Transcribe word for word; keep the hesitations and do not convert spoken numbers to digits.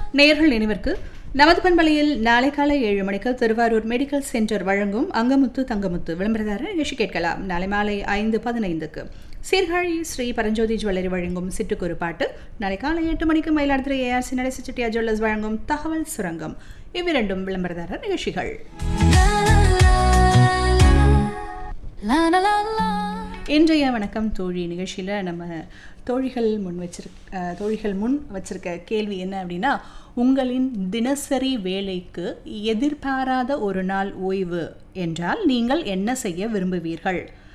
நேயர்கள் நினைவிற்கு நமது பண்பலையில் நாளை காலை ஏழு மணிக்கு திருவாரூர் மெடிக்கல் சென்டர் வழங்கும் அங்கமுத்து தங்கமுத்து விளம்பரதாரர் நிகழ்ச்சி கேட்கலாம். நாளை மாலை ஐந்து பதினைந்துக்கு சீர்காழி ஸ்ரீ பரஞ்சோதி ஜுவல்லரி வழங்கும் சிட்டுக்குரு பாட்டு. நாளை காலை எட்டு மணிக்கு மயிலாடுதுறை ஏஆர்சி நடேச செட்டியார் ஜுவல்லர்ஸ் வழங்கும் தகவல் சுரங்கம். இவ்விரண்டும் விளம்பரதாரர் நிகழ்ச்சிகள். இன்றைய வணக்கம் தோழி நிகழ்ச்சியில் நம்ம தோழிகள் முன் வச்சிருக்க தோழிகள் முன் வச்சிருக்க கேள்வி என்ன அப்படின்னா, உங்களின் தினசரி வேலைக்கு எதிர்பாராத ஒரு நாள் ஓய்வு என்றால் நீங்கள் என்ன செய்ய விரும்புவீர்கள்?